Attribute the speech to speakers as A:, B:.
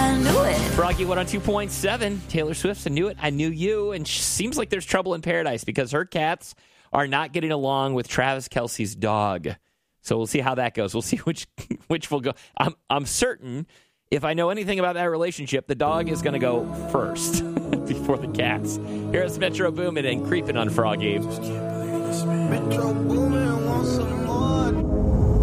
A: I knew it.
B: Froggy 102.7. Taylor Swift's I Knew It, I Knew You. And seems like there's trouble in paradise because her cats are not getting along with Travis Kelce's dog. So we'll see how that goes. We'll see which will go. I'm certain if I know anything about that relationship, the dog is going to go first before the cats. Here's Metro Boomin and Creeping on Froggy.
C: Metro Boomin wants some